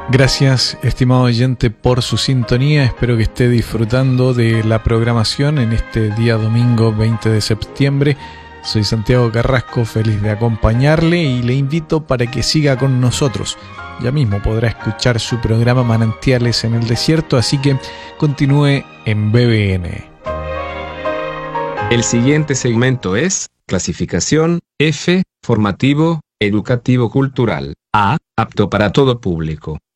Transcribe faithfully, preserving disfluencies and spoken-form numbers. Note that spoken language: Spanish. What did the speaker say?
Gracias, estimado oyente, por su sintonía. Espero que esté disfrutando de la programación en este día domingo veinte de septiembre. Soy Santiago Carrasco, feliz de acompañarle y le invito para que siga con nosotros. Ya mismo podrá escuchar su programa Manantiales en el Desierto, así que continúe en B B N. El siguiente segmento es clasificación F, formativo, educativo cultural. A, apto para todo público.